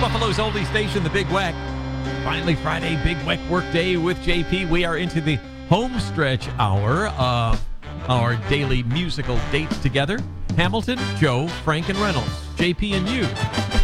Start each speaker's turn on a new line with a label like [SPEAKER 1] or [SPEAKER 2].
[SPEAKER 1] Buffalo's oldie station, the Big Weck. Finally, Friday, Big Weck work day with JP. We are into the home stretch hour of our daily musical dates together. Hamilton, Joe, Frank, and Reynolds. JP and you.